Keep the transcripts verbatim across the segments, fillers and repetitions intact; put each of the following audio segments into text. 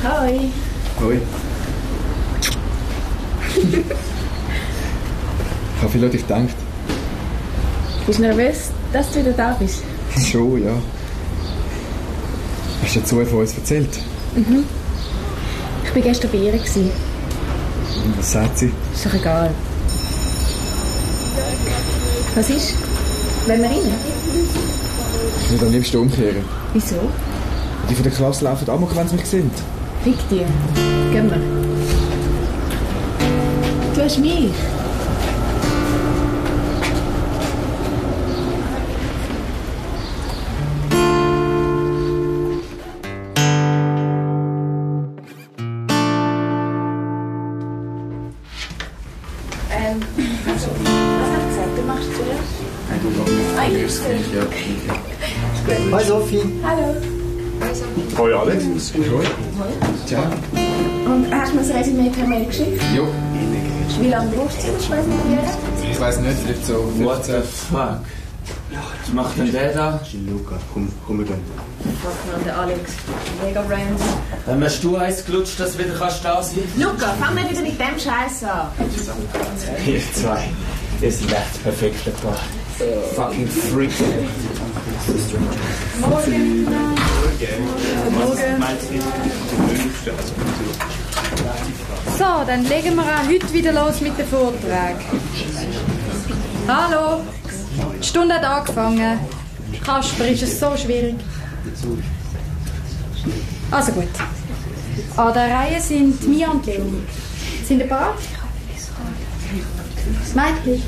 Hoi. Hoi. Ich habe viel an dich gedacht. Bist du nervös, dass du wieder da bist? Schon, ja. Hast du Zoe von uns erzählt? Mhm. Ich war gestern bei ihr. Und was sagt sie? Ist doch egal. Was ist? Wollen wir rein? Ich würde am liebsten umkehren. Wieso? Die von der Klasse laufen amok, wenn sie mich sehen. Fick dir. Gehen wir. Du hast mich. Ähm, also, was hat er gesagt? Du machst zuerst? Nein, du machst zuerst. Ja. Hi Sophie. Hallo. Hoi Alex. Hoi. Ciao. Und hast du mir das Resümee per Mail geschickt? Jo. Wie lange brauchst du das präsentieren? Ich weiss nicht, vielleicht so What the fuck? Was macht denn der da? Luca, komm, komm wir gehen. Fuck man, der Alex. Mega random. Wenn hast du eins gelutscht, dass du wieder kannst da sein? Luca, fang nicht wieder mit dem Scheiß an. Ihr zwei. Ihr seid echt perfekte Paar. Fucking Freak. Morgen. Morgen. So, dann legen wir auch heute wieder los mit dem Vortrag. Hallo, die Stunde hat angefangen. Kasper, ist es so schwierig? Also gut. An der Reihe sind Mia und Leonie. Sind ihr bereit? Michael.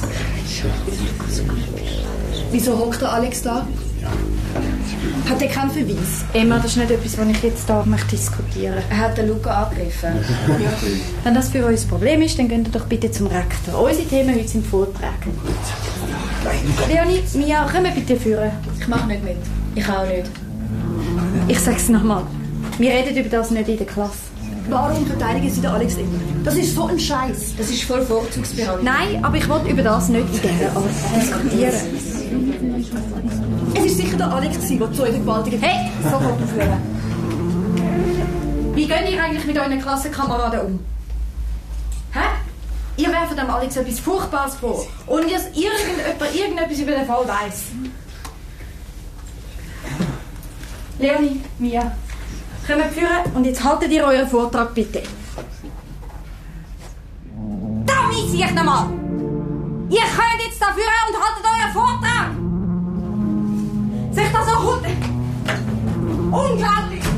Wieso hockt der Alex da? Hat er keinen Verweis? Emma, das ist nicht etwas, was ich jetzt hier möchte diskutieren. Er hat den Luca angegriffen. Ja. Wenn das für uns ein Problem ist, dann geht ihr doch bitte zum Rektor. Unsere Themen heute sind Vorträge. Leonie, Mia, komm bitte führen. Ich mache nicht mit. Ich auch nicht. Ich sag's nochmal. Wir reden über das nicht in der Klasse. Warum verteidigen Sie den Alex immer? Das ist so ein Scheiß. Das ist voll Vorzugsbehandlung. Nein, aber ich wollte über das nicht in dieser Art diskutieren. Es war sicher der Alex, der zu euren gewaltigen... Hey, sofort aufhören. Wie geht ihr eigentlich mit euren Klassenkameraden um? Hä? Ihr werft dem Alex etwas Furchtbares vor. Und dass irgendjemand irgendetwas über den Fall weiss. Leonie, Mia, kommt führen und jetzt haltet ihr euren Vortrag bitte. Da weiss ich nochmal! Ihr könnt jetzt da führen und haltet euren Vortrag! Sich das so gut? Unglaublich!